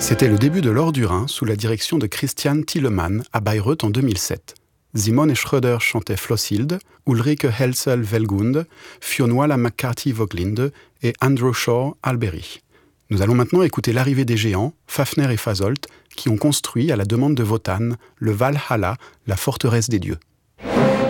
C'était le début de l'Or du Rhin sous la direction de Christian Thielemann à Bayreuth en 2007. Simone Schröder chantait Flosshilde, Ulrike Helzel-Wellgunde, Fionnuala McCarthy-Voglinde et Andrew Shaw Alberich. Nous allons maintenant écouter l'arrivée des géants, Fafner et Fasolt, qui ont construit, à la demande de Wotan, le Valhalla, la forteresse des dieux.